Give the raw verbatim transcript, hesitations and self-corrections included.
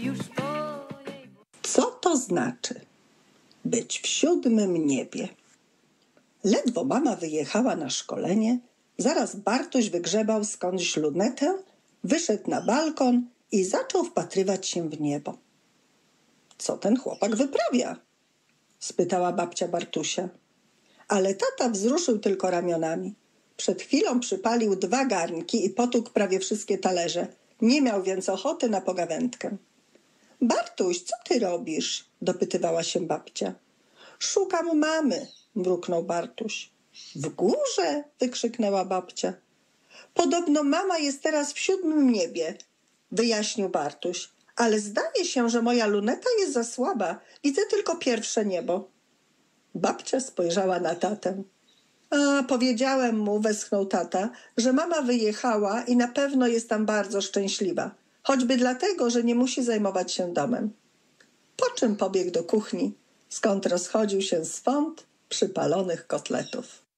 Co to znaczy być w siódmym niebie? Ledwo mama wyjechała na szkolenie, zaraz Bartuś wygrzebał skądś lunetę, wyszedł na balkon i zaczął wpatrywać się w niebo. Co ten chłopak wyprawia? Spytała babcia Bartusia. Ale tata wzruszył tylko ramionami. Przed chwilą przypalił dwa garnki i potłukł prawie wszystkie talerze. Nie miał więc ochoty na pogawędkę. Bartuś, co ty robisz? Dopytywała się babcia. Szukam mamy, mruknął Bartuś. W górze? Wykrzyknęła babcia. Podobno mama jest teraz w siódmym niebie, wyjaśnił Bartuś. Ale zdaje się, że moja luneta jest za słaba. Widzę tylko pierwsze niebo. Babcia spojrzała na tatę. A, powiedziałem mu, westchnął tata, że mama wyjechała i na pewno jest tam bardzo szczęśliwa. Choćby dlatego, że nie musi zajmować się domem. Po czym pobiegł do kuchni, skąd rozchodził się swąd przypalonych kotletów.